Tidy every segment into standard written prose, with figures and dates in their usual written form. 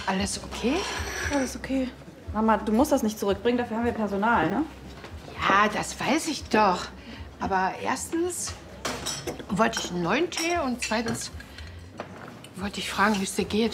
Alles okay? Alles okay. Mama, du musst das nicht zurückbringen, dafür haben wir Personal, ne? Ja, das weiß ich doch. Aber erstens wollte ich einen neuen Tee und zweitens wollte ich fragen, wie es dir geht.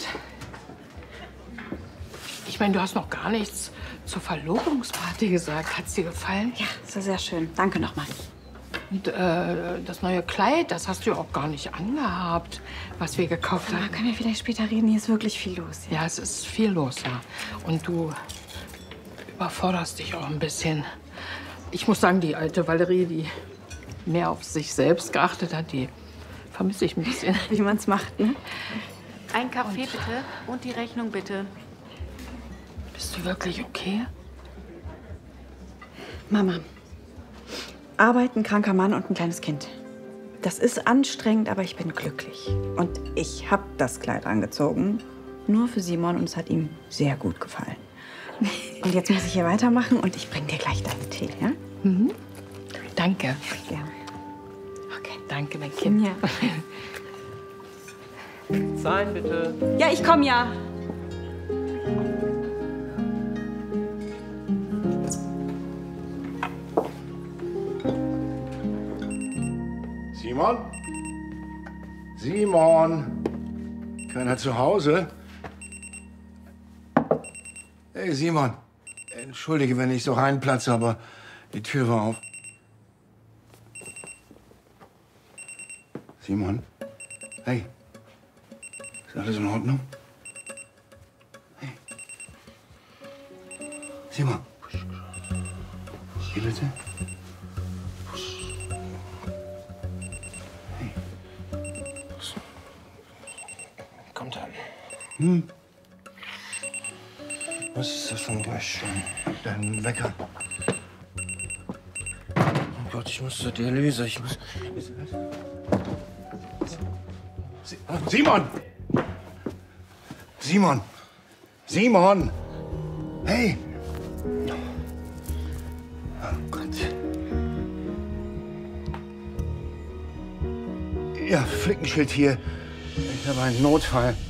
Ich meine, du hast noch gar nichts zur Verlobungsparty gesagt. Hat's dir gefallen? Ja, das war sehr schön. Danke nochmal. Und das neue Kleid, das hast du ja auch gar nicht angehabt, was wir gekauft haben. Können wir vielleicht später reden? Hier ist wirklich viel los. Ja, es ist viel los, ja. Und du überforderst dich auch ein bisschen. Ich muss sagen, die alte Valerie, die mehr auf sich selbst geachtet hat, die vermisse ich ein bisschen. Wie man's macht, ne? Ein Kaffee bitte und die Rechnung bitte. Bist du wirklich okay? Mama, Arbeit, ein kranker Mann und ein kleines Kind. Das ist anstrengend, aber ich bin glücklich. Und ich habe das Kleid angezogen, nur für Simon, und es hat ihm sehr gut gefallen. Und jetzt muss ich hier weitermachen und ich bringe dir gleich deinen Tee, ja? Mhm. Danke. Gerne. Okay, danke, mein Kind. Ja. Zahlen bitte. Ja, ich komme ja. Simon? Simon? Keiner zu Hause? Hey, Simon. Entschuldige, wenn ich so reinplatze, aber die Tür war auf. Simon? Hey. Ist alles in Ordnung? Hey. Simon. Wie bitte? Hey. Kommt an. Hm? Was ist das für ein Geräusch? Dein Wecker. Oh Gott, ich muss zur Dialyse. Ich muss... Simon! Simon! Simon! Hey! Oh Gott. Ja, Flickenschild hier. Ich habe einen Notfall.